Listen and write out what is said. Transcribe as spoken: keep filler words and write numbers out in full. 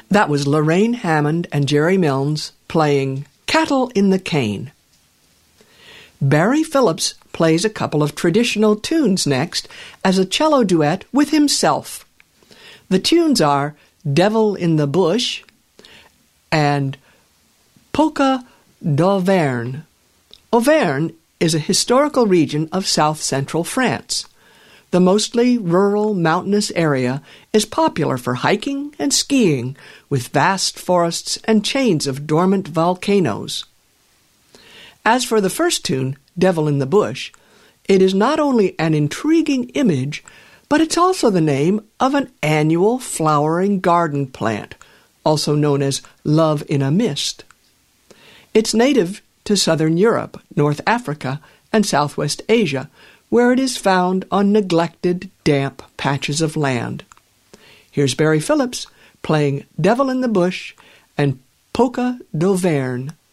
That was Lorraine Hammond and Jerry Milnes playing Cattle in the Cane. Barry Phillips plays a couple of traditional tunes next as a cello duet with himself. The tunes are Devil in the Bush and Polka d'Auvergne. Auvergne is a historical region of south-central France. The mostly rural, mountainous area is popular for hiking and skiing, with vast forests and chains of dormant volcanoes. As for the first tune, Devil in the Bush, it is not only an intriguing image, but it's also the name of an annual flowering garden plant, also known as love in a mist. It's native to southern Europe, North Africa, and Southwest Asia, where it is found on neglected, damp patches of land. Here's Barry Phillips playing Devil in the Bush and Polka d'Auvergne.